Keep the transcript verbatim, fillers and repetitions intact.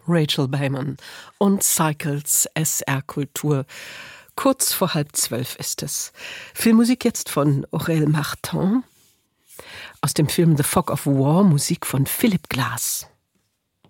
Rachel Bayman und Cycles S R-Kultur. Kurz vor halb zwölf ist es. Filmmusik jetzt von Aurel Martin. Aus dem Film The Fog of War, Musik von Philip Glass.